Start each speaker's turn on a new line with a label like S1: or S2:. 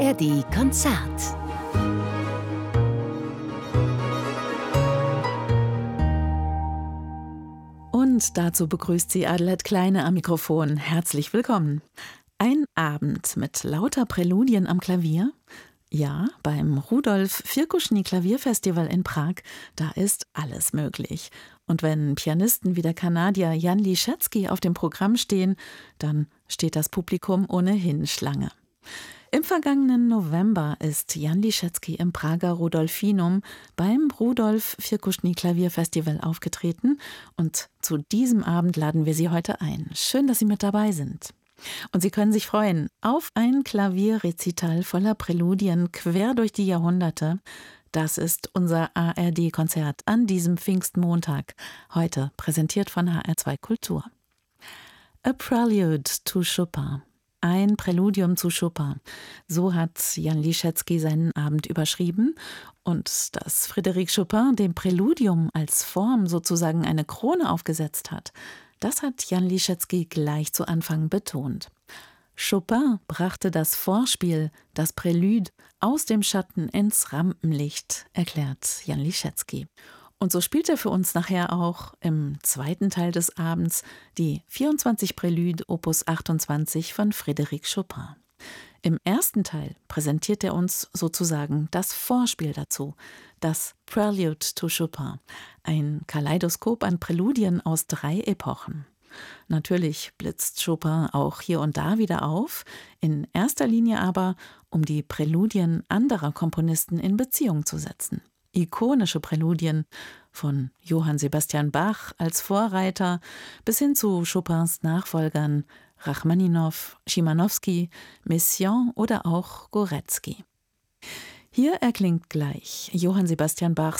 S1: ARD Konzert. Und dazu begrüßt sie Adelheid Kleine am Mikrofon. Herzlich willkommen. Ein Abend mit lauter Präludien am Klavier? Ja, beim Rudolf Firkuschny Klavierfestival in Prag, da ist alles möglich. Und wenn Pianisten wie der Kanadier Jan Liszewski auf dem Programm stehen, dann steht das Publikum ohnehin Schlange. Im vergangenen November ist Jan Liszewski im Prager Rudolfinum beim Rudolf Firkuschny Klavierfestival aufgetreten und zu diesem Abend laden wir Sie heute ein. Schön, dass Sie mit dabei sind. Und Sie können sich freuen auf ein Klavierrezital voller Präludien quer durch die Jahrhunderte. Das ist unser ARD-Konzert an diesem Pfingstmontag, heute präsentiert von HR2 Kultur. A Prelude to Chopin. Ein Präludium zu Chopin. So hat Jan Liszewski seinen Abend überschrieben. Und dass Frédéric Chopin dem Präludium als Form sozusagen eine Krone aufgesetzt hat, das hat Jan Liszewski gleich zu Anfang betont. Chopin brachte das Vorspiel, das Prälude, aus dem Schatten ins Rampenlicht, erklärt Jan Liszewski. Und so spielt er für uns nachher auch im zweiten Teil des Abends die 24 Prälüde Opus 28 von Frédéric Chopin. Im ersten Teil präsentiert er uns sozusagen das Vorspiel dazu, das Prelude to Chopin, ein Kaleidoskop an Präludien aus 3 Epochen. Natürlich blitzt Chopin auch hier und da wieder auf, in erster Linie aber, um die Präludien anderer Komponisten in Beziehung zu setzen. Ikonische Präludien von Johann Sebastian Bach als Vorreiter bis hin zu Chopins Nachfolgern Rachmaninow, Schimanowski, Messiaen oder auch Gorecki. Hier erklingt gleich Johann Sebastian Bachs